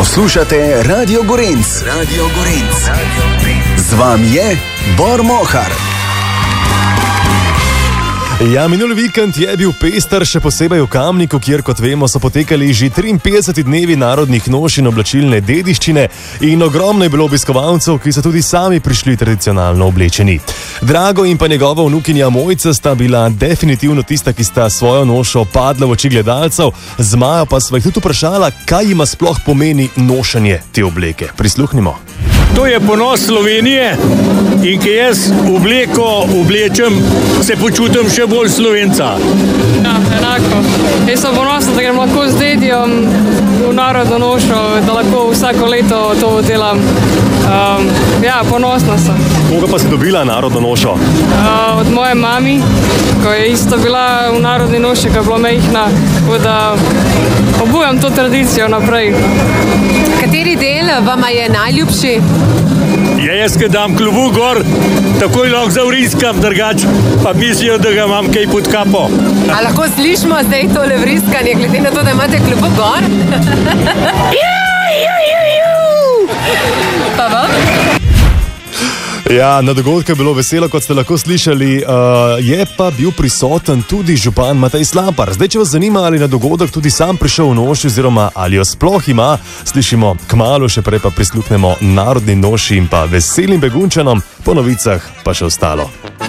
Poslušate Radio Gorenc. Z vami je Bor Mohar. Ja, minuli vikend je bil pester, še posebej v Kamniku, kjer, kot vemo, so potekali že 53 dnevi narodnih noš in oblačilne dediščine in ogromno je bilo obiskovalcev, ki so tudi sami prišli tradicionalno oblečeni. Drago in pa njegova vnukinja Mojca sta bila definitivno tista, ki sta svojo nošo padla v oči gledalcev, z Majo pa sva jih tudi vprašala, kaj jima sploh pomeni nošenje te obleke. Prisluhnimo. To je ponos Slovenije in ki jaz obleko oblečem, se počutim še bolj Slovenca. Ja, enako. Jaz sem ponosna, da grem lahko z dedijom v narodno nošo, da lahko vsako leto to delam. Ja, ponosna sem. Koga pa si dobila narodno nošo? Od moje mami, ko je isto bila v narodni noši, ko je bila mehna, tako da obujam to tradicijo naprej. Kateri del vama je najljubši? Jaz, ki dam klubu gor, takoj lahko zavriskam, drugače pa mislijo, da ga imam kaj pod kapo. A lahko slišimo zdaj tole vriskanje, glede na to, da imate klubu gor? Pa vam? Ja, na dogodku je bilo veselo, kot ste lahko slišali, je pa bil prisoten tudi župan Matej Slapar. Zdaj, če vas zanima, ali na dogodek tudi sam prišel v noši oziroma ali jo sploh ima, slišimo kmalu, še prej pa prisluhnemo narodni noši in pa veselim begunčanom, po novicah pa še ostalo.